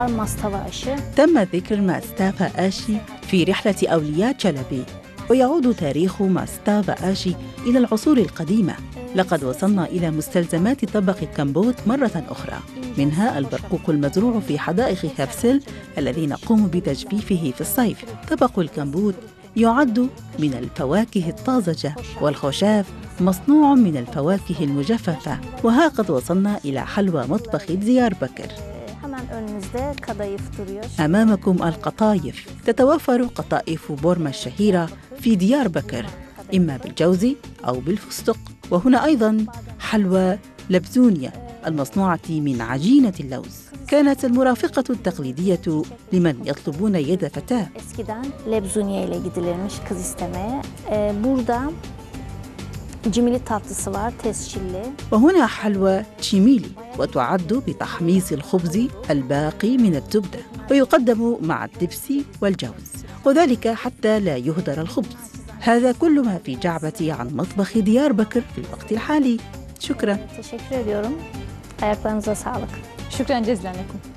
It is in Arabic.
تم ذكر ماستافا آشي في رحلة أولياء تشالبي، ويعود تاريخ ماستافا آشي إلى العصور القديمة. لقد وصلنا إلى مستلزمات طبق الكمبوت مرة أخرى، منها البرقوق المزروع في حدائق هافسل الذي نقوم بتجفيفه في الصيف. طبق الكمبوت يعد من الفواكه الطازجة، والخشاف مصنوع من الفواكه المجففة. وها قد وصلنا إلى حلوى مطبخ ديار بكر. أمامكم القطايف. تتوفر قطائف بورما الشهيرة في ديار بكر، إما بالجوز أو بالفستق. وهنا أيضاً حلوى لبزونيا المصنوعة من عجينة اللوز، كانت المرافقة التقليدية لمن يطلبون يد فتاة. وهنا حلوى تشيميلي، وتعد بتحميص الخبز الباقي من الزبدة، ويقدم مع الدبس والجوز، وذلك حتى لا يهدر الخبز. هذا كل ما في جعبتي عن مطبخ ديار بكر في الوقت الحالي. شكرا. شكرا جزيلا لكم.